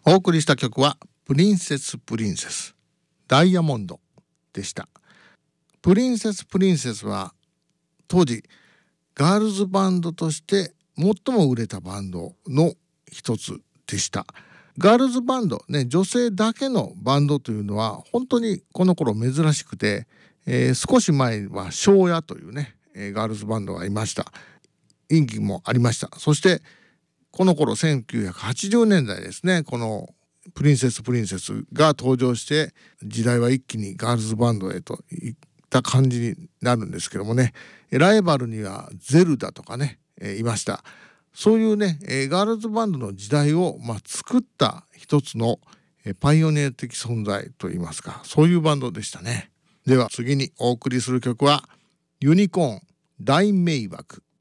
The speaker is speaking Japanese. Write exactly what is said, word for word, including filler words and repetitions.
お送りした曲はプリンセスプリンセスダイヤモンドでした。プリンセスプリンセスは当時ガールズバンドとして最も売れたバンドの一つでした。ガールズバンドね、女性だけのバンドというのは本当にこの頃珍しくて、えー、少し前は庄屋というね、えー、ガールズバンドがいました。人気もありました。そしてこの頃せんきゅうひゃくはちじゅうねんだいですね、このプリンセスプリンセスが登場して時代は一気にガールズバンドへといった感じになるんですけどもね、ライバルにはゼルダとかね、えー、いました。そういうね、えー、ガールズバンドの時代を、まあ、作った一つの、えー、パイオニア的存在といいますか、そういうバンドでしたね。では次にお送りする曲はユニコーン大迷惑。